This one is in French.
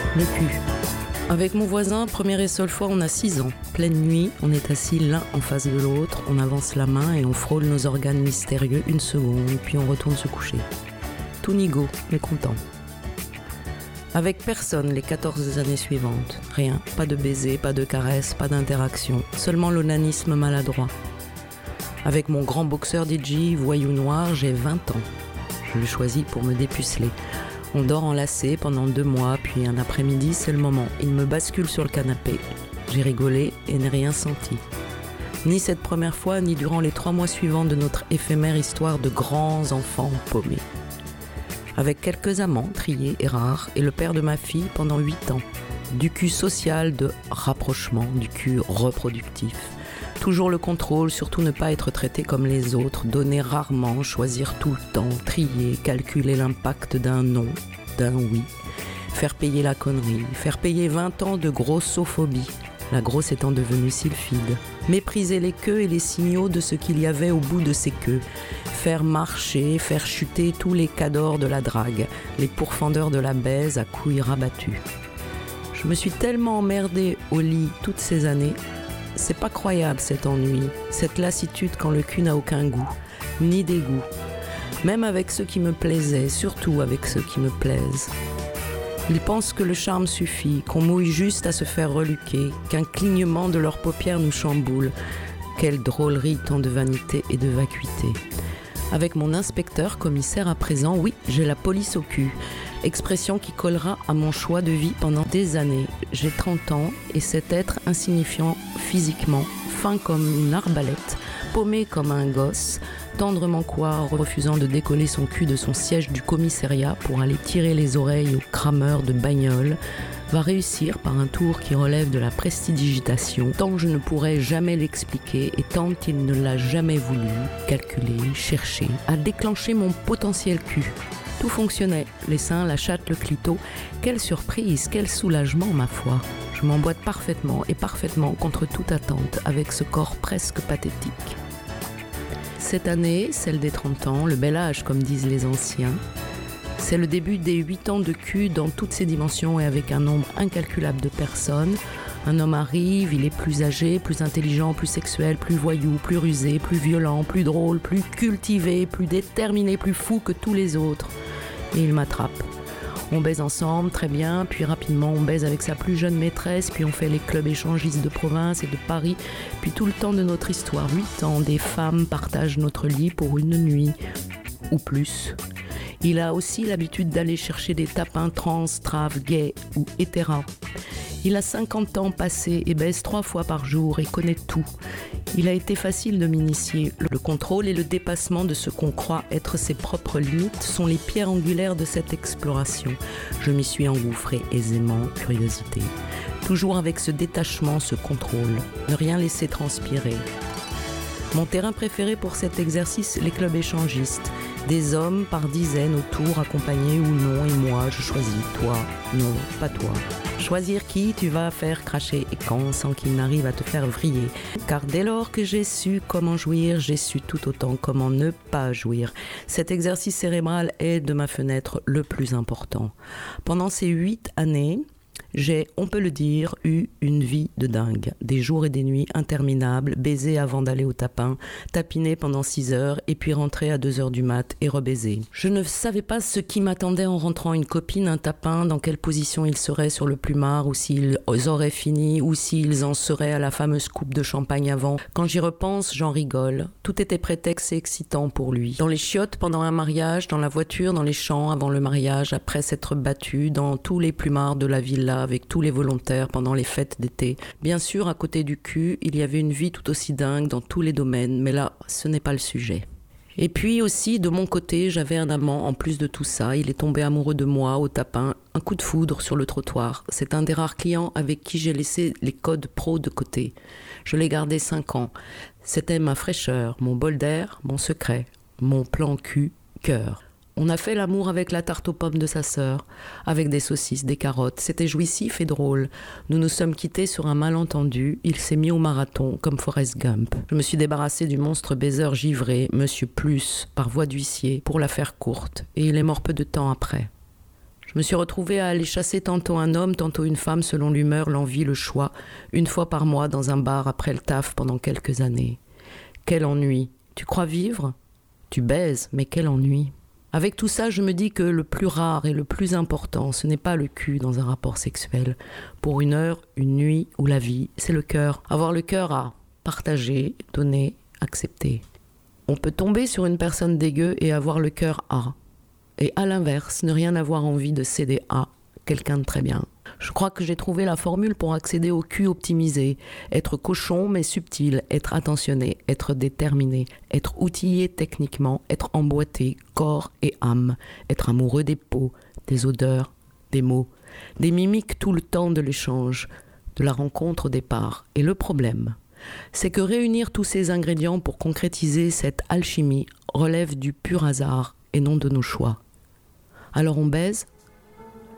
Le cul. Avec mon voisin, première et seule fois, on a 6 ans. Pleine nuit, on est assis l'un en face de l'autre, on avance la main et on frôle nos organes mystérieux une seconde, puis on retourne se coucher. Tout nigo, mais content. Avec personne les 14 années suivantes. Rien, pas de baiser, pas de caresse, pas d'interaction. Seulement l'onanisme maladroit. Avec mon grand boxeur DJ, voyou noir, j'ai 20 ans. Je le choisis pour me dépuceler. On dort enlacés pendant 2 mois, puis un après-midi, c'est le moment. Il me bascule sur le canapé. J'ai rigolé et n'ai rien senti. Ni cette première fois, ni durant les 3 mois suivants de notre éphémère histoire de grands enfants paumés. Avec quelques amants triés et rares, et le père de ma fille pendant 8 ans. Du cul social de rapprochement, du cul reproductif. Toujours le contrôle, surtout ne pas être traité comme les autres, donner rarement, choisir tout le temps, trier, calculer l'impact d'un non, d'un oui, faire payer la connerie, faire payer 20 ans de grossophobie, la grosse étant devenue sylphide, mépriser les queues et les signaux de ce qu'il y avait au bout de ces queues, faire marcher, faire chuter tous les cadors de la drague, les pourfendeurs de la baise à couilles rabattues. Je me suis tellement emmerdée au lit toutes ces années. C'est pas croyable cet ennui, cette lassitude quand le cul n'a aucun goût, ni dégoût. Même avec ceux qui me plaisaient, surtout avec ceux qui me plaisent. Ils pensent que le charme suffit, qu'on mouille juste à se faire reluquer, qu'un clignement de leurs paupières nous chamboule. Quelle drôlerie, tant de vanité et de vacuité. Avec mon inspecteur commissaire à présent, oui, j'ai la police au cul. Expression qui collera à mon choix de vie pendant des années. J'ai 30 ans et cet être insignifiant physiquement, fin comme une arbalète, paumé comme un gosse, tendrement couard, refusant de décoller son cul de son siège du commissariat pour aller tirer les oreilles aux crameurs de bagnoles, va réussir par un tour qui relève de la prestidigitation, tant que je ne pourrai jamais l'expliquer et tant qu'il ne l'a jamais voulu, calculer, chercher, à déclencher mon potentiel cul. Tout fonctionnait, les seins, la chatte, le clito. Quelle surprise, quel soulagement, ma foi. Je m'emboîte parfaitement et parfaitement contre toute attente avec ce corps presque pathétique. Cette année, celle des 30 ans, le bel âge comme disent les anciens, c'est le début des 8 ans de cul dans toutes ses dimensions et avec un nombre incalculable de personnes. Un homme arrive, il est plus âgé, plus intelligent, plus sexuel, plus voyou, plus rusé, plus violent, plus drôle, plus cultivé, plus déterminé, plus fou que tous les autres. Et il m'attrape. On baise ensemble, très bien, puis rapidement on baise avec sa plus jeune maîtresse, puis on fait les clubs échangistes de province et de Paris, puis tout le temps de notre histoire, 8 ans, des femmes partagent notre lit pour une nuit, ou plus. Il a aussi l'habitude d'aller chercher des tapins trans, traves, gays ou hétéras. Il a 50 ans passés et baise 3 fois par jour et connaît tout. Il a été facile de m'initier. Le contrôle et le dépassement de ce qu'on croit être ses propres limites sont les pierres angulaires de cette exploration. Je m'y suis engouffrée aisément, curiosité. Toujours avec ce détachement, ce contrôle. Ne rien laisser transpirer. Mon terrain préféré pour cet exercice, les clubs échangistes. Des hommes par dizaines autour, accompagnés ou non, et moi, je choisis. Toi, non, pas toi. Choisir qui tu vas faire cracher et quand, sans qu'il n'arrive à te faire vriller. Car dès lors que j'ai su comment jouir, j'ai su tout autant comment ne pas jouir. Cet exercice cérébral est, de ma fenêtre, le plus important. Pendant ces 8 années, j'ai, on peut le dire, eu une vie de dingue. Des jours et des nuits interminables, baiser avant d'aller au tapin, tapiner pendant 6 heures et puis rentrer à 2 heures du mat et rebaiser. Je ne savais pas ce qui m'attendait en rentrant, une copine, un tapin, dans quelle position ils seraient sur le plumard ou s'ils auraient fini ou s'ils en seraient à la fameuse coupe de champagne avant. Quand j'y repense, j'en rigole. Tout était prétexte et excitant pour lui. Dans les chiottes pendant un mariage, dans la voiture, dans les champs avant le mariage, après s'être battu, dans tous les plumards de la villa, avec tous les volontaires pendant les fêtes d'été. Bien sûr, à côté du cul, il y avait une vie tout aussi dingue dans tous les domaines, mais là, ce n'est pas le sujet. Et puis aussi, de mon côté, j'avais un amant en plus de tout ça. Il est tombé amoureux de moi au tapin, un coup de foudre sur le trottoir. C'est un des rares clients avec qui j'ai laissé les codes pro de côté. Je l'ai gardé 5 ans. C'était ma fraîcheur, mon bol d'air, mon secret, mon plan cul-cœur. On a fait l'amour avec la tarte aux pommes de sa sœur, avec des saucisses, des carottes. C'était jouissif et drôle. Nous nous sommes quittés sur un malentendu. Il s'est mis au marathon, comme Forrest Gump. Je me suis débarrassée du monstre baiser givré, Monsieur Plus, par voie d'huissier, pour la faire courte. Et il est mort peu de temps après. Je me suis retrouvée à aller chasser tantôt un homme, tantôt une femme, selon l'humeur, l'envie, le choix, une fois par mois dans un bar après le taf pendant quelques années. Quel ennui. Tu crois vivre ? Tu baises, mais quel ennui. Avec tout ça, je me dis que le plus rare et le plus important, ce n'est pas le cul dans un rapport sexuel. Pour une heure, une nuit ou la vie, c'est le cœur. Avoir le cœur à partager, donner, accepter. On peut tomber sur une personne dégueu et avoir le cœur à. Et à l'inverse, ne rien avoir envie de céder à quelqu'un de très bien. Je crois que j'ai trouvé la formule pour accéder au cul optimisé. Être cochon mais subtil, être attentionné, être déterminé, être outillé techniquement, être emboîté, corps et âme, être amoureux des peaux, des odeurs, des mots, des mimiques tout le temps de l'échange, de la rencontre au départ. Et le problème, c'est que réunir tous ces ingrédients pour concrétiser cette alchimie relève du pur hasard et non de nos choix. Alors on baise,